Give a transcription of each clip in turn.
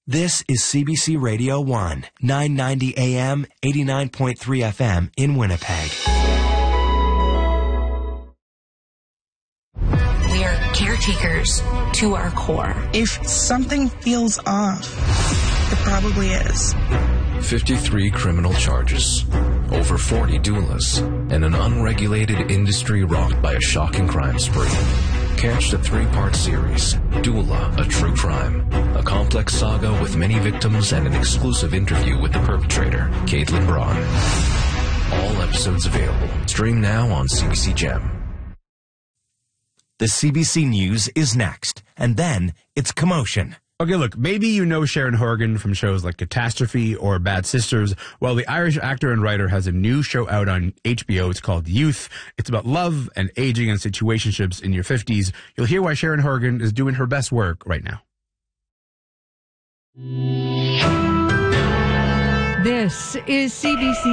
This is CBC Radio 1, 990 AM, 89.3 FM in Winnipeg. We are caretakers to our core. If something feels off, it probably is. 53 criminal charges, over 40 doulas, and an unregulated industry rocked by a shocking crime spree. Catch the 3-part series, Doula, A True Crime. A complex saga with many victims and an exclusive interview with the perpetrator, Caitlin Braun. All episodes available. Stream now on CBC Gem. The CBC News is next, and then it's Commotion. Okay, look, maybe you know Sharon Horgan from shows like Catastrophe or Bad Sisters. Well, the Irish actor and writer has a new show out on HBO. It's called Youth. It's about love and aging and situationships in your 50s. You'll hear why Sharon Horgan is doing her best work right now. This is CBC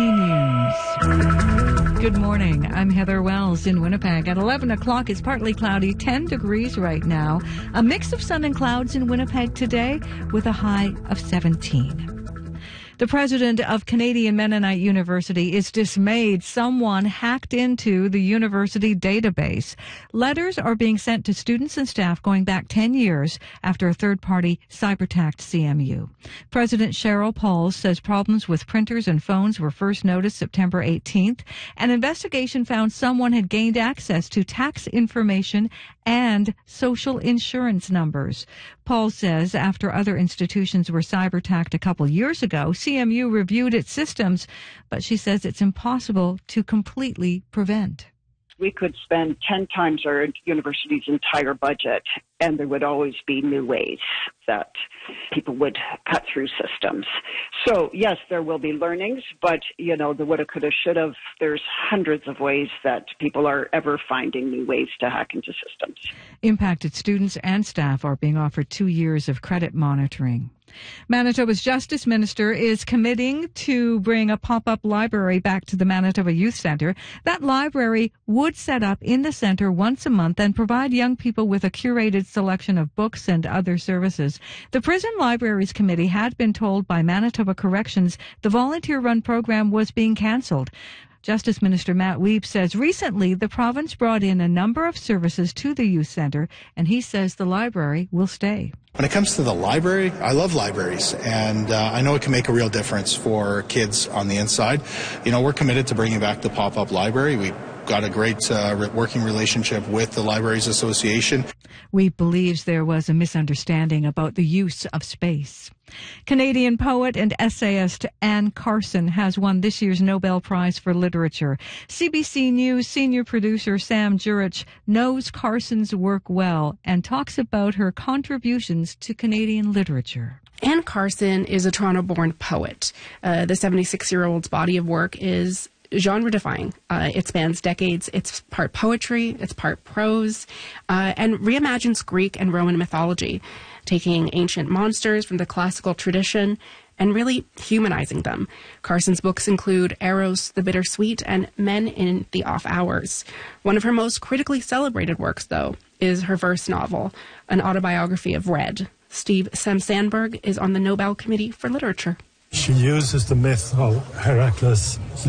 News. Good morning. I'm Heather Wells in Winnipeg. At 11 o'clock, it's partly cloudy, 10 degrees right now. A mix of sun and clouds in Winnipeg today with a high of 17. The president of Canadian Mennonite University is dismayed someone hacked into the university database. Letters are being sent to students and staff going back 10 years after a third-party cyber-attacked CMU. President Cheryl Pauls says problems with printers and phones were first noticed September 18th. An investigation found someone had gained access to tax information and social insurance numbers. Paul says after other institutions were cyber-attacked a couple years ago, CMU reviewed its systems, but she says it's impossible to completely prevent. We could spend 10 times our university's entire budget, and there would always be new ways that people would cut through systems. So, yes, there will be learnings, but, you know, the woulda, coulda, shoulda, there's hundreds of ways that people are ever finding new ways to hack into systems. Impacted students and staff are being offered 2 years of credit monitoring. Manitoba's Justice Minister is committing to bring a pop-up library back to the Manitoba Youth Centre. That library would set up in the centre once a month and provide young people with a curated selection of books and other services. The Prison Libraries Committee had been told by Manitoba Corrections the volunteer-run program was being cancelled. Justice Minister Matt Wiebe says recently the province brought in a number of services to the youth centre, and he says the library will stay. When it comes to the library, I love libraries, and I know it can make a real difference for kids on the inside. You know, we're committed to bringing back the pop-up library. We've got a great working relationship with the Libraries Association. Wiebe believes there was a misunderstanding about the use of space. Canadian poet and essayist Anne Carson has won this year's Nobel Prize for Literature. CBC News senior producer Sam Jurich knows Carson's work well and talks about her contributions to Canadian literature. Anne Carson is a Toronto-born poet. The 76-year-old's body of work is genre-defying. It spans decades. It's part poetry, it's part prose, and reimagines Greek and Roman mythology, taking ancient monsters from the classical tradition and really humanizing them. Carson's books include Eros, the Bittersweet, and Men in the Off Hours. One of her most critically celebrated works, though, is her first novel, an autobiography of Red. Steve Sandberg is on the Nobel Committee for Literature. She uses the myth of Heracles